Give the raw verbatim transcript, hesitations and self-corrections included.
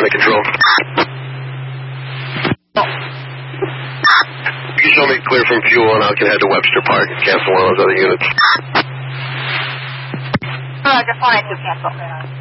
county control. You can show me clear from fuel, and I can head to Webster Park and cancel one of those other units. Uh, just wanted to cancel.